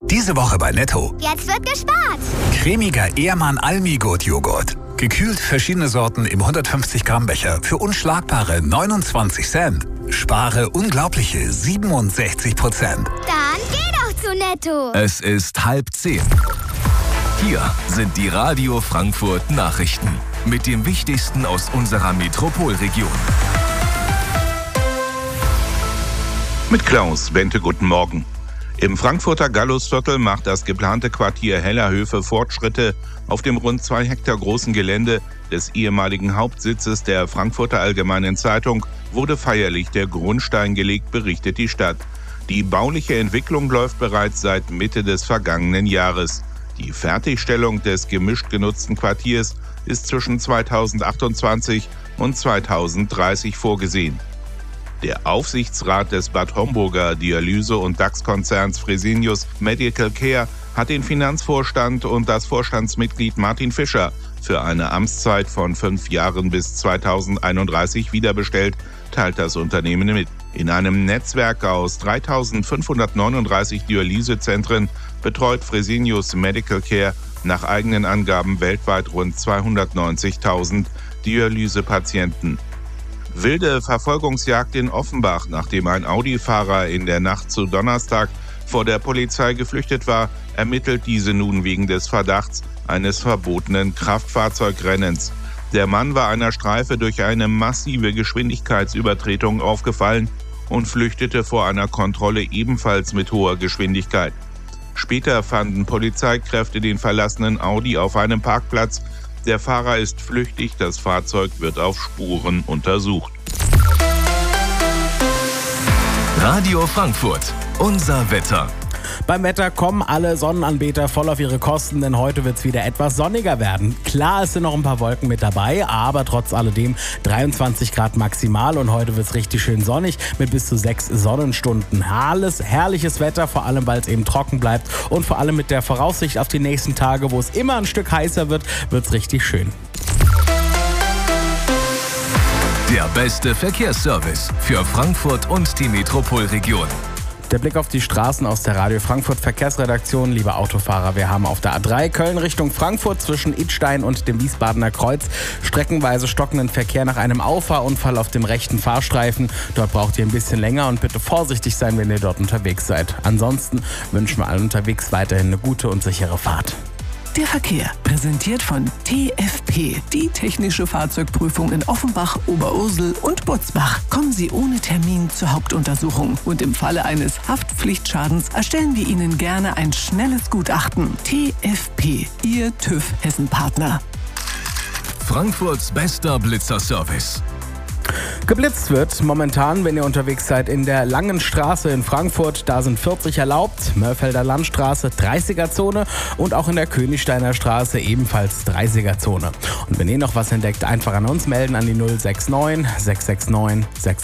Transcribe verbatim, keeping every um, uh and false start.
Diese Woche bei Netto. Jetzt wird gespart. Cremiger Ehrmann Almigurt-Joghurt. Gekühlt verschiedene Sorten im hundertfünfzig Gramm Becher für unschlagbare neunundzwanzig Cent. Spare unglaubliche siebenundsechzig Prozent. Dann geh doch zu Netto. Es ist halb zehn. Hier sind die Radio Frankfurt Nachrichten mit dem Wichtigsten aus unserer Metropolregion. Mit Klaus Bente, guten Morgen. Im Frankfurter Gallusviertel macht das geplante Quartier Hellerhöfe Fortschritte. Auf dem rund zwei Hektar großen Gelände des ehemaligen Hauptsitzes der Frankfurter Allgemeinen Zeitung wurde feierlich der Grundstein gelegt, berichtet die Stadt. Die bauliche Entwicklung läuft bereits seit Mitte des vergangenen Jahres. Die Fertigstellung des gemischt genutzten Quartiers ist zwischen zweitausendachtundzwanzig und zweitausenddreißig vorgesehen. Der Aufsichtsrat des Bad Homburger Dialyse- und D A X-Konzerns Fresenius Medical Care hat den Finanzvorstand und das Vorstandsmitglied Martin Fischer für eine Amtszeit von fünf Jahren bis zweitausendeinunddreißig wiederbestellt, teilt das Unternehmen mit. In einem Netzwerk aus dreitausendfünfhundertneununddreißig Dialysezentren betreut Fresenius Medical Care nach eigenen Angaben weltweit rund zweihundertneunzigtausend Dialysepatienten. Wilde Verfolgungsjagd in Offenbach, nachdem ein Audi-Fahrer in der Nacht zu Donnerstag vor der Polizei geflüchtet war, ermittelt diese nun wegen des Verdachts eines verbotenen Kraftfahrzeugrennens. Der Mann war einer Streife durch eine massive Geschwindigkeitsübertretung aufgefallen und flüchtete vor einer Kontrolle ebenfalls mit hoher Geschwindigkeit. Später fanden Polizeikräfte den verlassenen Audi auf einem Parkplatz. Der Fahrer ist flüchtig, das Fahrzeug wird auf Spuren untersucht. Radio Frankfurt, unser Wetter. Beim Wetter kommen alle Sonnenanbeter voll auf ihre Kosten, denn heute wird es wieder etwas sonniger werden. Klar, es sind noch ein paar Wolken mit dabei, aber trotz alledem dreiundzwanzig Grad maximal und heute wird es richtig schön sonnig mit bis zu sechs Sonnenstunden. Alles herrliches Wetter, vor allem weil es eben trocken bleibt und vor allem mit der Voraussicht auf die nächsten Tage, wo es immer ein Stück heißer wird, wird es richtig schön. Der beste Verkehrsservice für Frankfurt und die Metropolregion. Der Blick auf die Straßen aus der Radio Frankfurt Verkehrsredaktion. Liebe Autofahrer, wir haben auf der A drei Köln Richtung Frankfurt zwischen Idstein und dem Wiesbadener Kreuz streckenweise stockenden Verkehr nach einem Auffahrunfall auf dem rechten Fahrstreifen. Dort braucht ihr ein bisschen länger und bitte vorsichtig sein, wenn ihr dort unterwegs seid. Ansonsten wünschen wir allen unterwegs weiterhin eine gute und sichere Fahrt. Der Verkehr, präsentiert von T F P, die technische Fahrzeugprüfung in Offenbach, Oberursel und Butzbach. Kommen Sie ohne Termin zur Hauptuntersuchung und im Falle eines Haftpflichtschadens erstellen wir Ihnen gerne ein schnelles Gutachten. T F P, Ihr TÜV Hessen-Partner. Frankfurts bester Blitzerservice. Geblitzt wird momentan, wenn ihr unterwegs seid, in der Langen Straße in Frankfurt. Da sind vierzig erlaubt, Mörfelder Landstraße dreißiger Zone und auch in der Königsteiner Straße ebenfalls dreißiger Zone. Und wenn ihr noch was entdeckt, einfach an uns melden an die null sechs neun sechs sechs neun sechs